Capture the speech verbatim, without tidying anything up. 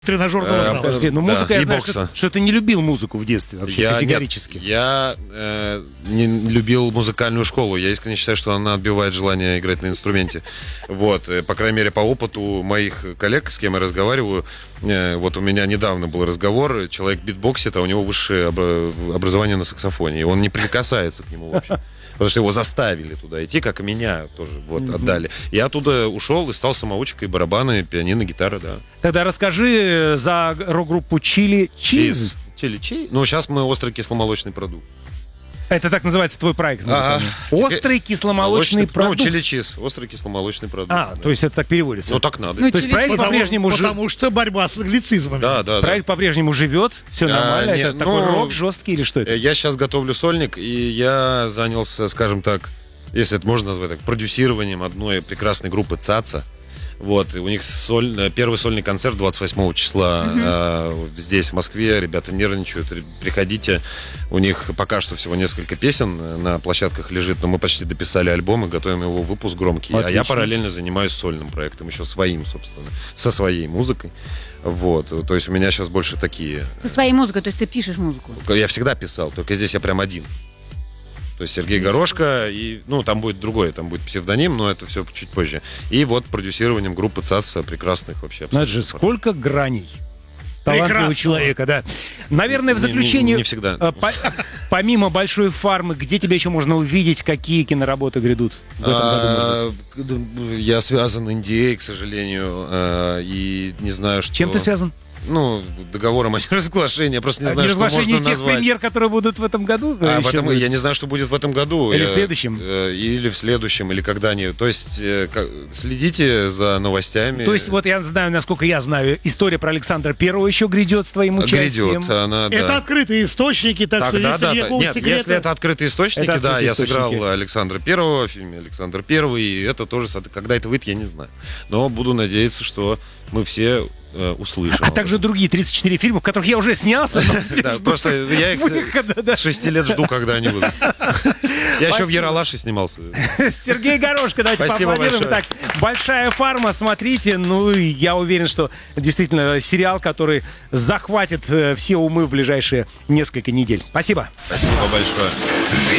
тренажерного зала. Подожди, ну да, музыка, я и знаю, бокса. что, что ты не любил музыку в детстве вообще, Я, категорически. Нет, я э, не любил музыкальную школу. Я искренне считаю, что она отбивает желание играть на инструменте. Вот, э, по крайней мере, по опыту моих коллег, с кем я разговариваю, э, вот у меня недавно был разговор, человек битбоксит, а у него высшее обра- образование на саксофоне, и он не прикасается к нему вообще. Потому что его заставили туда идти, как и меня тоже вот mm-hmm. отдали. Я оттуда ушел и стал самоучкой, барабаны, пианино, гитара, да. Тогда расскажи за рок-группу Чили Чиз. Чили Чиз. Ну, сейчас мы острый кисломолочный продукт. Это так называется твой проект. А, острый кисломолочный продукт. Ну, Чили Чиз, острый кисломолочный продукт. А, да. то есть это так переводится. Ну, так надо. Ну, то есть проект потому, по-прежнему живет. Потому что борьба с англицизмами. Да, да, проект да. по-прежнему живет, все нормально. А, нет, это такой ну, рок жесткий или что это? Я сейчас готовлю сольник, и я занялся, скажем так, если это можно назвать так, продюсированием одной прекрасной группы ЦАЦА. Вот, и у них соль, первый сольный концерт двадцать восьмого числа mm-hmm. э, здесь, в Москве. Ребята нервничают, приходите. У них пока что всего несколько песен на площадках лежит, но мы почти дописали альбом и готовим его выпуск громкий. Отлично. А я параллельно занимаюсь сольным проектом, еще своим, собственно, со своей музыкой. Вот, то есть у меня сейчас больше такие... Со своей музыкой, то есть ты пишешь музыку? Я всегда писал, только здесь я прям один. То есть Сергей Горошко, и, ну, там будет другой, там будет псевдоним, но это все чуть позже. И вот продюсированием группы ЦАЦА прекрасных вообще. Знаешь же, сколько граней талантливого человека, да. Наверное, в заключение... Не, не, не всегда. По, помимо «Большой фармы», где тебя еще можно увидеть, какие киноработы грядут в этом году, может быть? Я связан эн ди эй, к сожалению, и не знаю, что... Чем ты связан? Ну, договором о неразглашении. Я просто не знаю, что можно тех назвать. премьер, которые будут в этом году? А, потому, я не знаю, что будет в этом году. Или я, в следующем? Э, или в следующем, или когда-нибудь. То есть э, как, следите за новостями. То есть вот я знаю, насколько я знаю, история про Александра Первого еще грядет с твоим участием. Грядет, она, да. Это открытые источники, так Тогда, что если да, никакого нет, секрета... если это открытые источники, это да, открытые я источники. сыграл Александра Первого в фильме «Александр Первый», и это тоже, когда это выйдет, я не знаю. Но буду надеяться, что мы все э, услышим. А также другие тридцать четыре фильма, в которых я уже снялся. Просто я их с шести лет жду, когда они будут. Я еще в «Ералаше» снимался. Сергей Горошко, давайте поаплодируем. Так, «Большая фарма», смотрите. Ну, я уверен, что действительно сериал, который захватит все умы в ближайшие несколько недель. Спасибо. Спасибо большое.